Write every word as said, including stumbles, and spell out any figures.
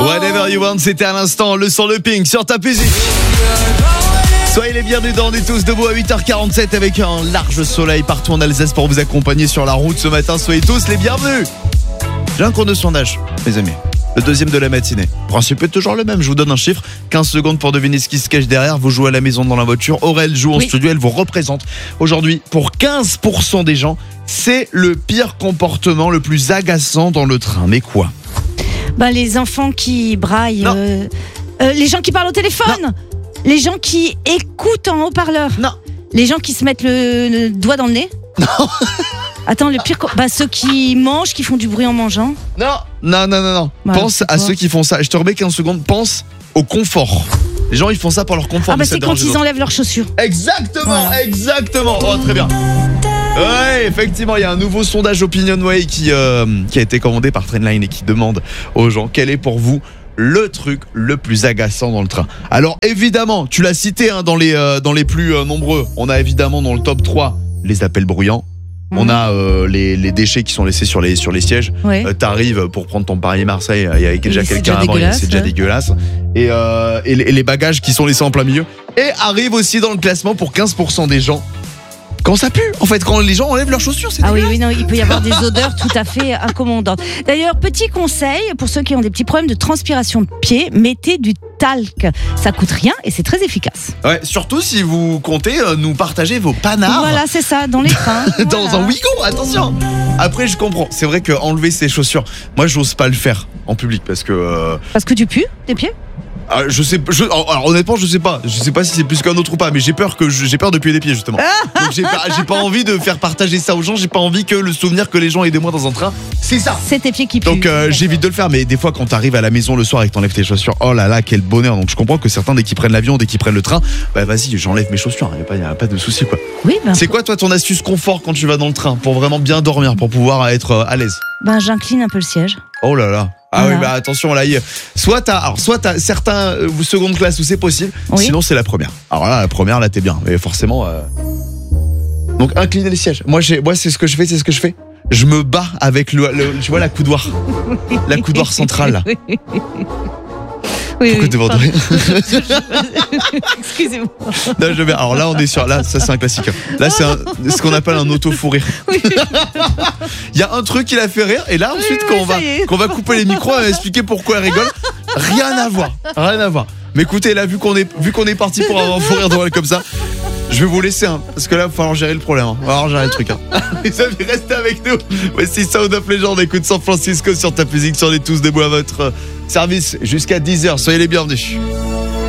Whatever You Want, c'était à l'instant le son de Pink sur ta musique. Soyez les bienvenus dans On est tous debout à huit heures quarante-sept avec un large soleil partout en Alsace pour vous accompagner sur la route ce matin. Soyez tous les bienvenus. J'ai un cours de sondage, mes amis. Le deuxième de la matinée. Le principe est toujours le même, je vous donne un chiffre, quinze secondes pour deviner ce qui se cache derrière. Vous jouez à la maison, dans la voiture. Aurel joue en oui. studio, elle vous représente. Aujourd'hui, pour quinze pour cent des gens, c'est le pire comportement le plus agaçant dans le train. Mais quoi ? Bah, les enfants qui braillent, euh, euh, les gens qui parlent au téléphone, non. Les gens qui écoutent en haut-parleur, non. Les gens qui se mettent le, le doigt dans le nez. Non. Attends, le pire, bah ceux qui mangent, qui font du bruit en mangeant. Non, non, non, non, non. Bah, pense à ceux qui font ça. Je te remets quinze secondes. Pense au confort. Les gens, ils font ça pour leur confort. Ah bah c'est quand ils enlèvent leurs chaussures. Exactement, voilà. exactement. Oh, très bien. Ouais, effectivement, il y a un nouveau sondage Opinionway qui euh, qui a été commandé par Trendline et qui demande aux gens quel est pour vous le truc le plus agaçant dans le train. Alors évidemment, tu l'as cité hein, dans les euh, dans les plus euh, nombreux. On a évidemment dans le top trois les appels bruyants. Mmh. On a euh, les, les déchets qui sont laissés sur les, sur les sièges. Ouais. Euh, T'arrives pour prendre ton Paris-Marseille, il y a déjà et quelqu'un avant, c'est déjà ouais. dégueulasse. Et, euh, et, les, et les bagages qui sont laissés en plein milieu. Et arrive aussi dans le classement pour quinze pour cent des gens. Quand ça pue, en fait, quand les gens enlèvent leurs chaussures, c'est Ah oui, dégueulasse. oui, non, il peut y avoir des odeurs tout à fait incommodantes. D'ailleurs, petit conseil pour ceux qui ont des petits problèmes de transpiration de pied, mettez du talc. Ça coûte rien et c'est très efficace. Ouais, surtout si vous comptez euh, nous partager vos panards. Voilà, c'est ça, dans les trains. Dans voilà. un Wigo, attention. Après, je comprends. C'est vrai que enlever ses chaussures, moi, j'ose pas le faire en public parce que. Euh... Parce que tu pues des pieds. Ah, je sais, je, alors honnêtement, je sais pas. Je sais pas si c'est plus qu'un autre ou pas, mais j'ai peur que je, j'ai peur de puer des pieds justement. Donc j'ai pas, j'ai pas envie de faire partager ça aux gens. J'ai pas envie que le souvenir que les gens aient de moi dans un train, c'est ça. C'est tes pieds qui puent. Donc euh, j'évite de le faire, mais des fois quand t'arrives à la maison le soir et que t'enlèves tes chaussures, oh là là, quel bonheur. Donc je comprends que certains dès qu'ils prennent l'avion, dès qu'ils prennent le train, bah vas-y, j'enlève mes chaussures. Y a pas, y a pas de souci quoi. Oui. Ben, c'est quoi toi ton astuce confort quand tu vas dans le train pour vraiment bien dormir, pour pouvoir être à l'aise? Ben j'incline un peu le siège. Oh là là. Ah voilà. oui, bah attention là, y... soit t'as, alors soit t'as certains euh, secondes classes où c'est possible, oui. Sinon c'est la première. Alors là, la première là t'es bien, mais forcément. Euh... Donc incliner les sièges. Moi j'ai, moi c'est ce que je fais, c'est ce que je fais. Je me bats avec le, le tu vois la coudoir, la coudoir centrale. Là. Oui, Pourquoi oui, devant de rire? Excusez-moi. Non, je vais. Alors là, on est sur. Là, ça c'est un classique. Là, c'est un, ce qu'on appelle un auto-fou rire. Oui. Il y a un truc qui l'a fait rire, et là ensuite oui, quand oui, on va qu'on va couper les micros, on va expliquer pourquoi elle rigole. Rien à voir, rien à voir. Mais écoutez, là, vu qu'on est vu qu'on est parti pour avoir un fou rire de Noël comme ça, je vais vous laisser un, parce que là, il va falloir gérer le problème. Hein. Il va falloir gérer le truc. Hein. Les amis, restez avec nous. Voici Sound of Legend. Écoute San Francisco sur ta musique, sur les tous debout à votre service jusqu'à dix heures. Soyez les bienvenus.